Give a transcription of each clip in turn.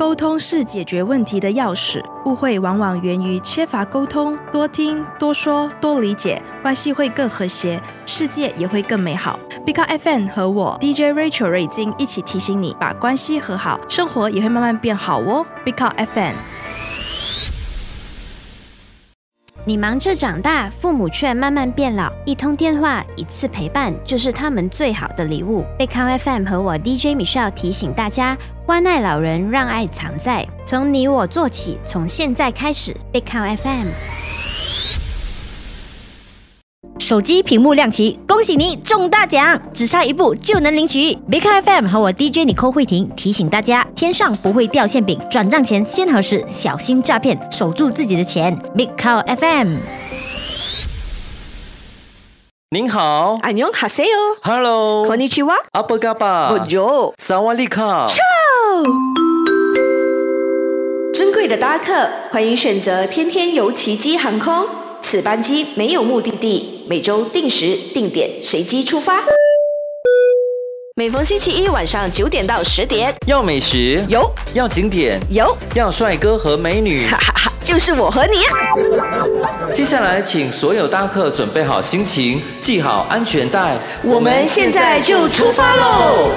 沟通是解决问题的钥匙，误会往往源于缺乏沟通，多听、多说、多理解，关系会更和谐，世界也会更美好。Big Car FM 和我 DJ Rachel 瑞金一起提醒你，把关系和好，生活也会慢慢变好哦。Big Car FM。 你忙着长大，父母却慢慢变老，一通电话，一次陪伴，就是他们最好的礼物。Big Car FM 和我 DJ Michelle 提醒大家，关爱老人，让爱藏在，从你我做起，从现在开始。Big Car FM。 手机屏幕亮起，恭喜你中大奖，只差一步就能领取。Big Car FM 和我 DJ 尼寇慧婷提醒大家，天上不会掉馅饼，转账前先核实，小心诈骗，守住自己的钱。Big Car FM。 您好， 안녕하세요。 Hello， konnichiwa。 apa kabar？ Bonjour。 萨瓦迪卡。 尊贵的搭客，欢迎选择天天游奇迹航空。此班机没有目的地，每周定时定点随机出发。每逢星期一晚上9点到10点， 要美食有， 要景点有， 要帅哥和美女， 哈哈哈，就是我和你啊！ 接下来请所有搭客准备好心情，系好安全带， 我们现在就出发喽！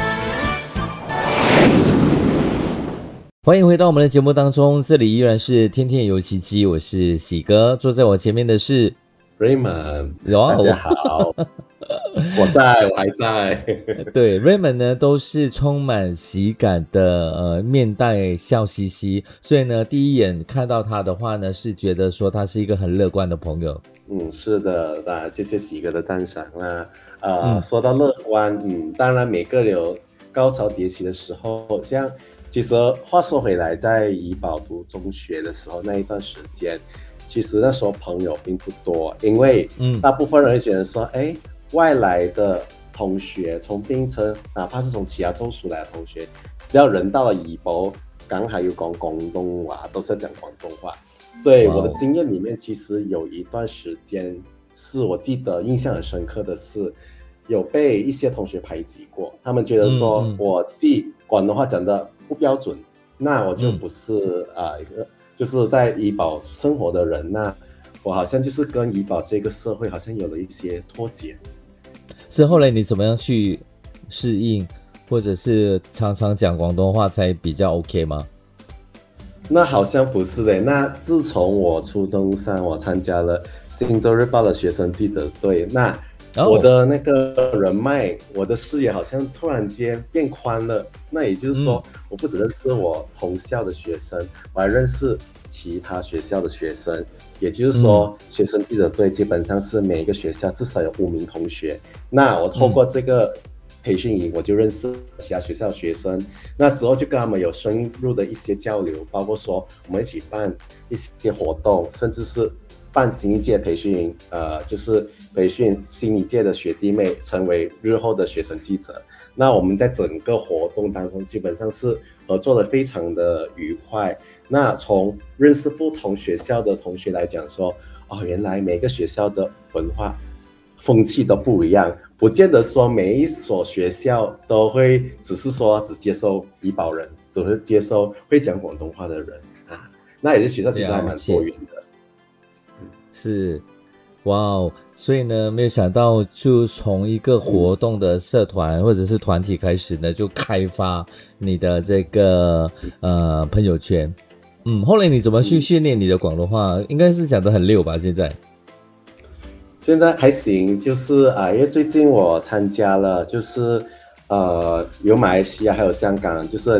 欢迎回到我们的节目当中，这里依然是天天游奇迹，我是喜哥，坐在我前面的是 Raymond， 大家好，我还在。 对 Raymond 呢，都是充满喜感的，面带笑嘻嘻，所以呢，第一眼看到他的话呢，是觉得说他是一个很乐观的朋友。 是的，那谢谢喜哥的赞赏啦。说到乐观，当然每个人有高潮迭起的时候，这样。其实话说回来，在怡保读中学的时候那一段时间，其实那时候朋友并不多，因为大部分人会觉得说，外来的同学从槟城，哪怕是从其他州属来的同学，只要人到了怡保，刚好要讲广东话，都是讲广东话。所以我的经验里面，其实有一段时间是我记得印象很深刻的是，有被一些同学排挤过，他们觉得说我既广东话讲的不标准，那我就不是一个就是在怡保生活的人，那我好像就是跟怡保这个社会好像有了一些脱节。 是后来你怎么样去适应，或者是常常讲广东话才比较 OK 吗？ 那好像不是的。那自从我初中3，我参加了新洲日报的学生记者队，那我的那个人脉，我的视野好像突然间变宽了。那也就是说，我不只认识我同校的学生，我还认识其他学校的学生。也就是说，学生记者队基本上是每一个学校至少有5名同学。那我透过这个培训营，我就认识其他学校的学生。那之后就跟他们有深入的一些交流，包括说我们一起办一些活动，甚至是办新一届培训营，就是培训新一届的学弟妹成为日后的学生记者。那我们在整个活动当中，基本上是合作的非常的愉快。那从认识不同学校的同学来讲说，原来每个学校的文化风气都不一样，不见得说每一所学校都会只接收怡保人，只会接收会讲广东话的人啊。那有些学校其实还蛮多元的。 是，哇哦！所以呢，没有想到就从一个活动的社团或者是团体开始呢，就开发你的这个朋友圈。后来你怎么去训练你的广东话？应该是讲得很溜吧？现在还行，就是因为最近我参加了，就是有马来西亚还有香港，就是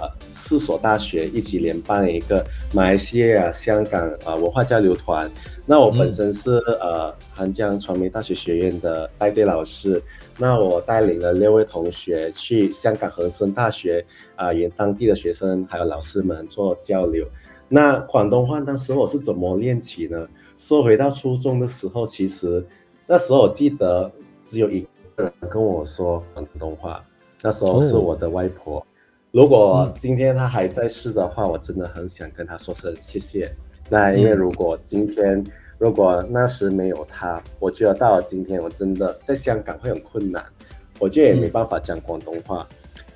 4所大学一起联办一个马来西亚香港文化交流团。那我本身是汉江传媒大学学院的带队老师，那我带领了6位同学去香港恒生大学与当地的学生还有老师们做交流。那广东话当时我是怎么练起呢？说回到初中的时候，其实那时候我记得只有一个人跟我说广东话，那时候是我的外婆。如果今天她还在世的话，我真的很想跟她说声谢谢。那因为如果那时没有她，我觉得到了今天我真的在香港会很困难，我觉得也没办法讲广东话。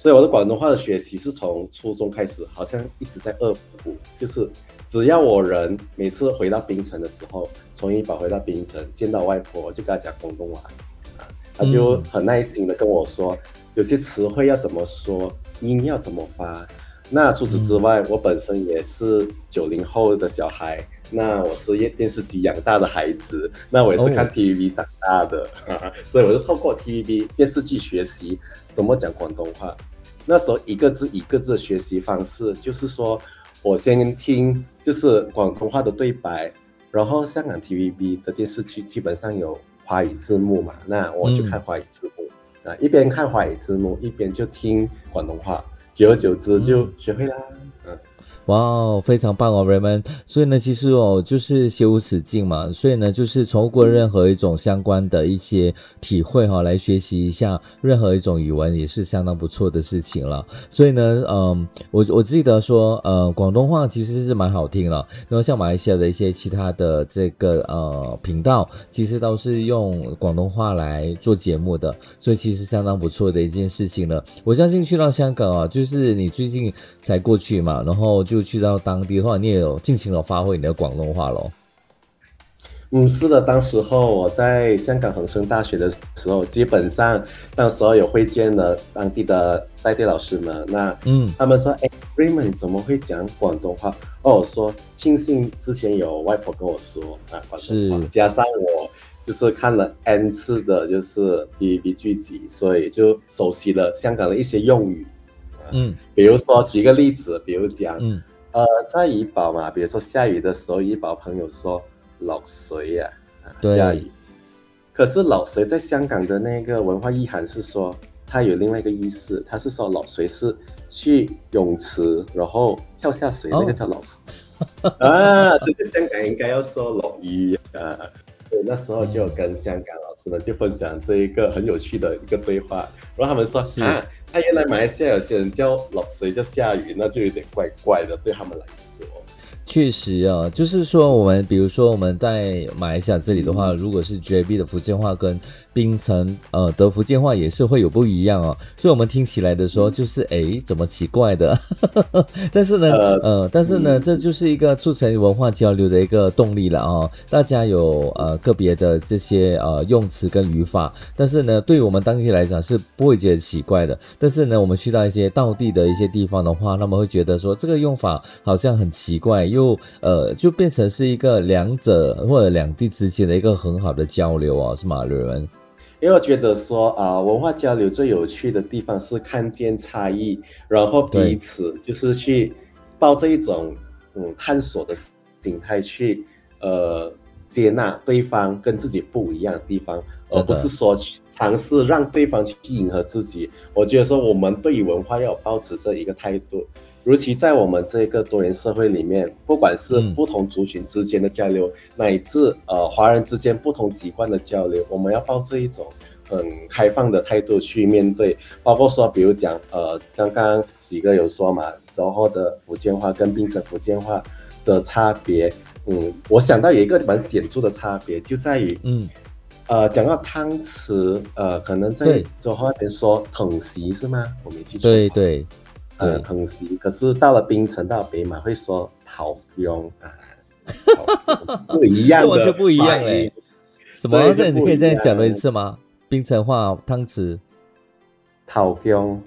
所以我的广东话的学习是从初中开始，好像一直在恶补，就是只要我人每次回到槟城的时候，从怡保回到槟城见到外婆，我就跟她讲广东话，她就很耐心的跟我说，有些词汇要怎么说，音要怎么发。那除此之外，我本身也是90后的小孩，那我是电视机养大的孩子，那我也是看 TVB 长大的，所以我就透过 TVB 电视剧学习怎么讲广东话。那时候一个字一个字的学习方式，就是说我先听就是广东话的对白，然后香港 TVB 的电视剧基本上有华语字幕嘛，那我就看华语字幕，一边看华语字幕一边就听广东话，久而久之就学会啦。 哇，非常棒哦 Raymond。 所以呢其实就是学无止境嘛，所以呢就是透过任何一种相关的一些体会来学习一下任何一种语文也是相当不错的事情了。所以呢我记得说广东话其实是蛮好听了，然后像马来西亚的一些其他的这个频道其实都是用广东话来做节目的，所以其实相当不错的一件事情了。我相信去到香港就是你最近才过去嘛，然后就去到当地的话，你也有尽情的发挥你的广东话咯。 是的，当时候我在香港恒生大学的时候，基本上当时候有会见了当地的带队老师们，那他们说Raymond 你怎么会讲广东话？我说庆幸之前有外婆跟我说广东话，加上我就是看了 N 次的就是 TVB 剧集，所以就熟悉了香港的一些用语。比如说举个例子，比如讲在怡保嘛，比如说下雨的时候，怡保朋友说落水啊，下雨。可是落水在香港的那个文化意涵是说，它有另外一个意思，它是说落水是去泳池然后跳下水，那个叫落水所以香港应该要说落雨所以那时候就跟香港老师们就分享这一个很有趣的一个对话，然后他们说原来马来西亚有些人叫落水叫下雨，那就有点怪怪的对他们来说。 确实就是说我们比如说我们在马来西亚这里的话，如果是 JB 的福建话跟槟城的福建话也是会有不一样所以我们听起来的时候就是怎么奇怪的但是呢这就是一个促成文化交流的一个动力了大家有个别的这些用词跟语法，但是呢对于我们当地来讲是不会觉得奇怪的，但是呢我们去到一些道地的一些地方的话，他们会觉得说这个用法好像很奇怪，又就变成是一个两者或者两地之间的一个很好的交流是吗Raymond？ 因为我觉得说文化交流最有趣的地方是看见差异，然后彼此就是去抱着一种探索的心态去接纳对方跟自己不一样的地方，而不是说尝试让对方去迎合自己。我觉得说我们对于文化要保持这一个态度，尤其在我们这个多元社会里面，不管是不同族群之间的交流，乃至华人之间不同籍贯的交流，我们要抱着一种很开放的态度去面对。包括说比如讲刚刚喜哥有说嘛，之后的福建话跟槟城福建话的差别，我想到有一个蛮显著的差别，就在于讲到汤匙可能在之后那边说藤席是吗？我没记错。 对藤席，可是到了槟城到北马会说桃姜不一样的， 完全不一样什么？这你可以再讲了一次吗？槟城话汤匙桃姜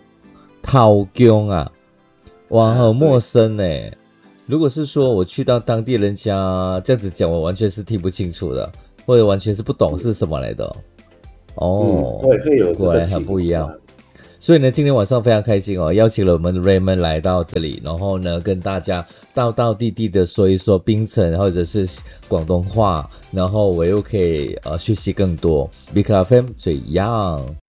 哇很陌生如果是说我去到当地人家这样子讲，我完全是听不清楚的，或者完全是不懂是什么来的会有这个情况，果然很不一样。所以呢今天晚上非常开心邀请了我们的 Raymond 来到这里，然后呢跟大家道地的说一说槟城或者是广东话，然后我又可以学习更多。Big FM 最 young